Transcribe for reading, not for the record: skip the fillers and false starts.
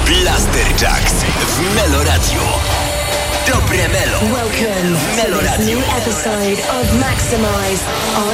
Blaster Jacks w Meloradio. Dobre Melo. Welcome w Meloradio. to this new episode of Maximize on